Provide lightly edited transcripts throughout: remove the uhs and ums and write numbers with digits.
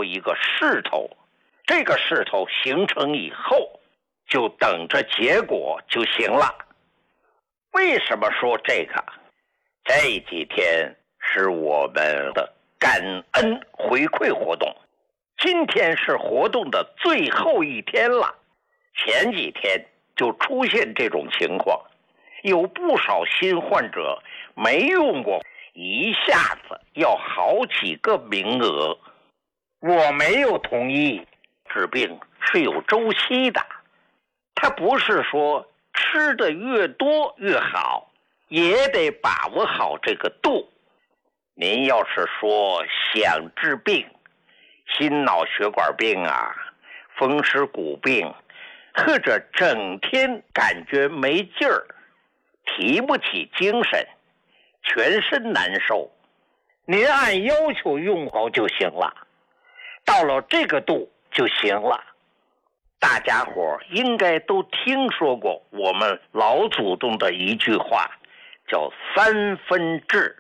后一个势头，这个势头形成以后，就等着结果就行了。为什么说这个？这几天是我们的感恩回馈活动，今天是活动的最后一天了。前几天就出现这种情况，有不少新患者没用过，一下子要好几个名额。我没有同意，治病是有周期的，它不是说吃的越多越好，也得把握好这个度。您要是说想治病，心脑血管病啊，风湿骨病，或者整天感觉没劲儿，提不起精神，全身难受，您按要求用好就行了，到了这个度就行了。大家伙应该都听说过我们老祖宗的一句话，叫3分治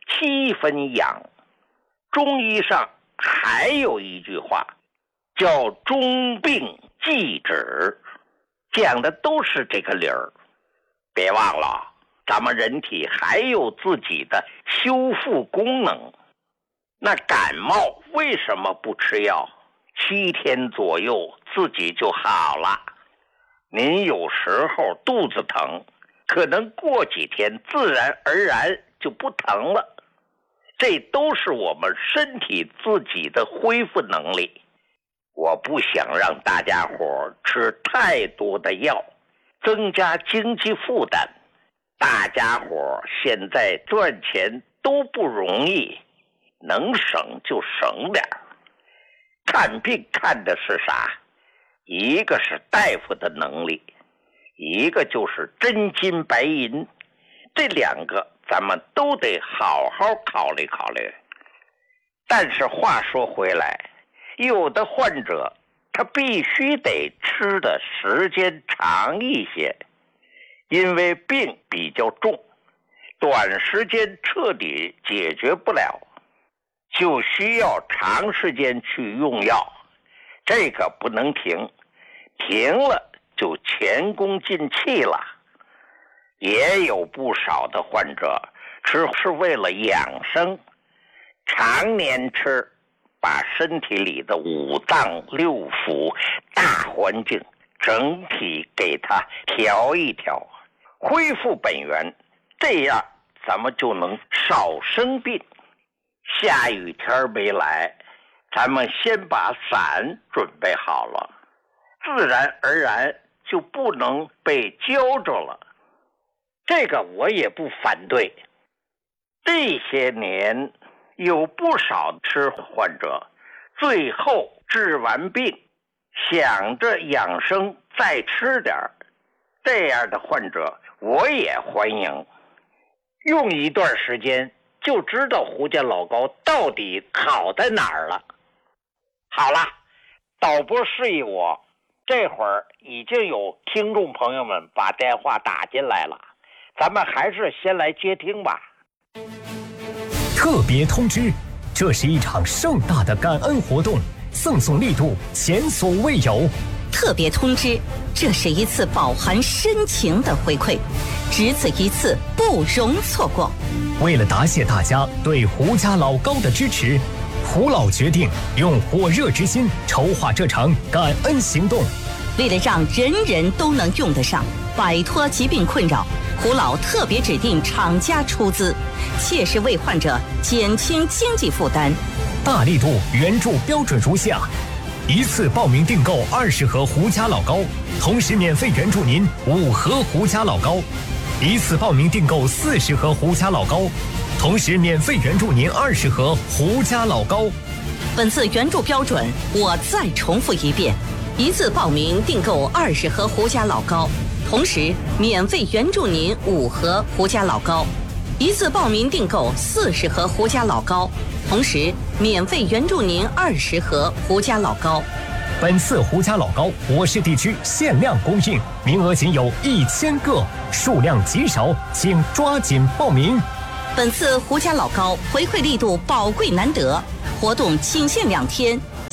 7分养。中医上还有一句话叫中病忌止，讲的都是这个理儿。别忘了，咱们人体还有自己的修复功能。那感冒为什么不吃药？7天左右自己就好了。您有时候肚子疼，可能过几天自然而然就不疼了。这都是我们身体自己的恢复能力。我不想让大家伙吃太多的药，增加经济负担。大家伙现在赚钱都不容易，能省就省点儿。看病看的是啥？一个是大夫的能力，一个就是真金白银，这两个咱们都得好好考虑考虑。但是话说回来，有的患者他必须得吃的时间长一些，因为病比较重，短时间彻底解决不了，就需要长时间去用药，这个不能停，停了就前功尽弃了。也有不少的患者吃是为了养生，常年吃，把身体里的5脏6腑大环境整体给它调一调，恢复本源，这样咱们就能少生病。下雨天没来，咱们先把伞准备好了，自然而然就不能被浇着了。这个我也不反对。这些年有不少吃患者最后治完病想着养生再吃点，这样的患者我也欢迎。用一段时间就知道胡家老高到底好在哪儿了。好了，导播示意我，这会儿已经有听众朋友们把电话打进来了，咱们还是先来接听吧。 特别通知，这是一场盛大的感恩活动，赠送力度前所未有。 特别通知，这是一次饱含深情的回馈，只此一次，不容错过。 为了答谢大家对胡家老高的支持，胡老决定用火热之心筹划这场感恩行动。 为了让人人都能用得上，摆脱疾病困扰，胡老特别指定厂家出资，切实为患者减轻经济负担。 大力度援助标准如下：一次报名订购20盒胡家老高，同时免费援助您5盒胡家老高；一次报名订购40盒胡家老高，同时免费援助您20盒胡家老高。 本次援助标准我再重复一遍：一次报名订购20盒胡家老高，同时免费援助您5盒胡家老高；一次报名订购40盒胡家老高，同时免费援助您20盒胡家老高。 本次胡家老高我市地区限量供应，名额仅有1000个，数量极少，请抓紧报名。 本次胡家老高回馈力度宝贵难得，活动仅限2天，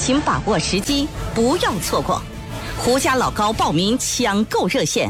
请把握时机，不要错过。胡家老高报名抢购热线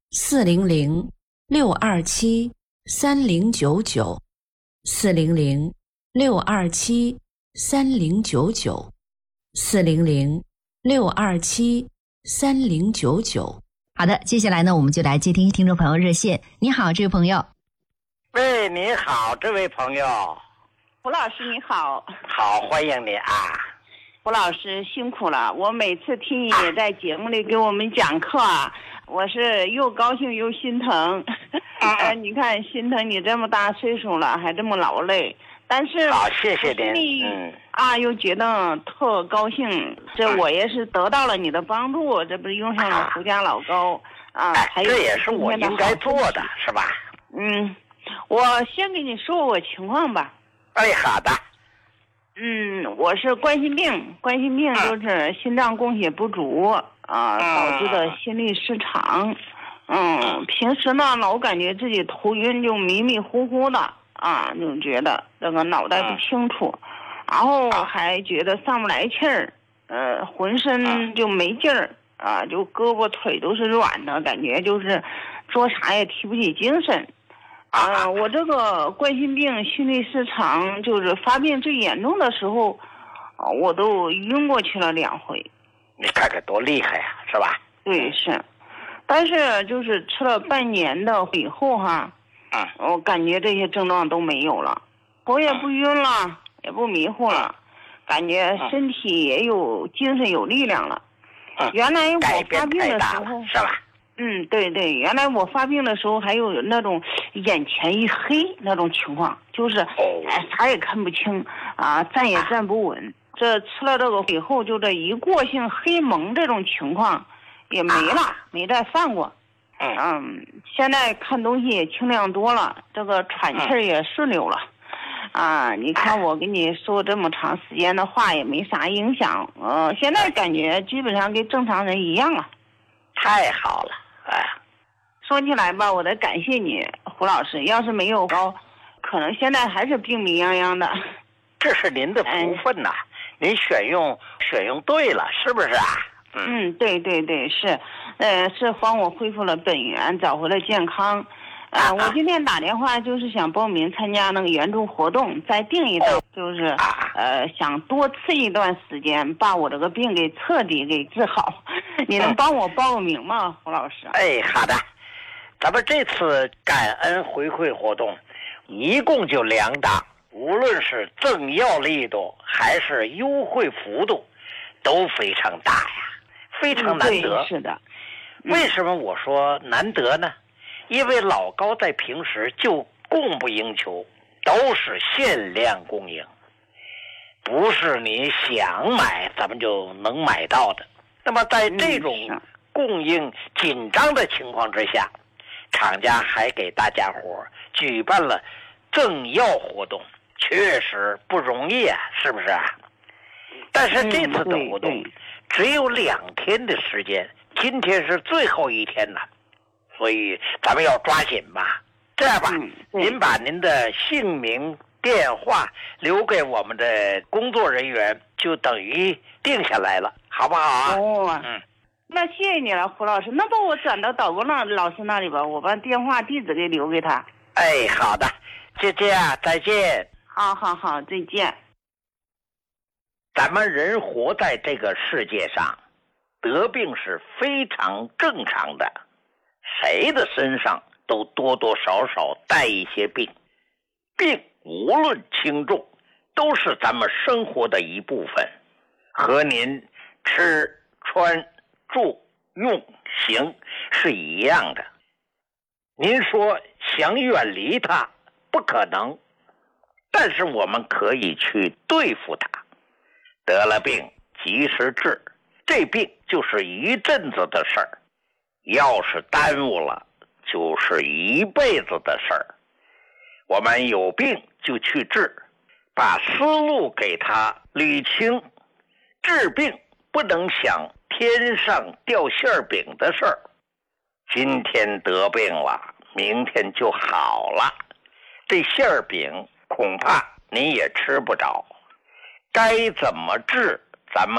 400-627-3099，400-627-3099。好的，接下来呢，我们就来接听听众朋友热线。你好，这位朋友。 喂，你好，这位朋友。 胡老师你好。 好，欢迎你啊。 胡老师辛苦了，我每次听你在节目里给我们讲课啊，我是又高兴又心疼。你看心疼你这么大岁数了还这么劳累，但是好，谢谢您。 又觉得特高兴，这我也是得到了你的帮助，这不是用上了胡家老高还有这也是我应该做的，是吧？ 我先给你说我情况吧。 哎，好的。 我是冠心病就是心脏供血不足导致的心律失常。平时呢老感觉自己头晕，就迷迷糊糊的就觉得这个脑袋不清楚，然后还觉得上不来气儿，浑身就没劲儿就胳膊腿都是软的，感觉就是做啥也提不起精神。我这个冠心病心律失常就是发病最严重的时候我都晕过去了2回。 你看看多厉害呀，是吧？ 对，是。但是就是吃了半年的以后我感觉这些症状都没有了，头也不晕了，也不迷糊了，感觉身体也有精神有力量了。原来我发病的时候是吧？ 对，原来我发病的时候还有那种眼前一黑那种情况，就是啥也看不清站也站不稳。这吃了这个以后，就这一过性黑蒙这种情况也没了，没再犯过。现在看东西也清亮多了，这个喘气儿也顺溜了。你看我跟你说这么长时间的话也没啥影响，现在感觉基本上跟正常人一样了。 太好了。 说起来吧，我得感谢你胡老师，要是没有高，可能现在还是病病殃殃的。 这是您的福分呐，您选用对了，是不是啊？ 对，是帮我恢复了本源，找回了健康。我今天打电话就是想报名参加那个援助活动，再定一道，就是想多吃一段时间，把我这个病给彻底给治好。你能帮我报个名吗，胡老师？ 好的。咱们这次感恩回馈活动一共就2档，无论是赠药力度还是优惠幅度都非常大呀，非常难得。 是的。 为什么我说难得呢？因为老高在平时就供不应求，都是限量供应，不是你想买咱们就能买到的。那么在这种供应紧张的情况之下，厂家还给大家伙举办了赠药活动，确实不容易啊，是不是啊？但是这次的活动只有2天的时间，今天是最后一天了，所以咱们要抓紧吧。这样吧，您把您的姓名电话留给我们的工作人员，就等于定下来了，好不好啊？ 那谢谢你了，胡老师。那把我转到导播老师那里吧，我把电话地址给留给他。 好的，就这样，再见。 好，再见。 咱们人活在这个世界上，得病是非常正常的，谁的身上都多多少少带一些病，病无论轻重，都是咱们生活的一部分，和您吃穿住用行是一样的。您说想远离它不可能，但是我们可以去对付它。得了病及时治，这病就是一阵子的事儿，要是耽误了就是一辈子的事儿。我们有病就去治，把思路给它捋清。治病不能想天上掉馅饼的事儿，今天得病了，明天就好了，这馅饼恐怕你也吃不着。该怎么治，咱们